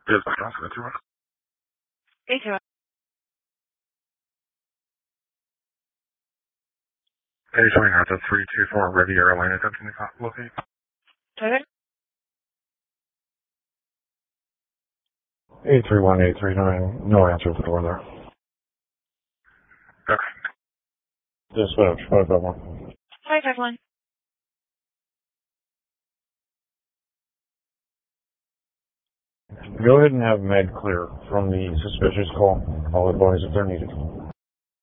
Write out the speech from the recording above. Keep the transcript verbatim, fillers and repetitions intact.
Yes, Johnson, that's right. Hey, Joe. Hey, showing out the three two four Riviera Lane attempting to co- locate. Okay. eight three one eight three nine, no answer at the door there. Okay. Dispatch, five five one. Hi, Evelyn. Go ahead and have Med clear from the suspicious call. I'll advise if they're needed.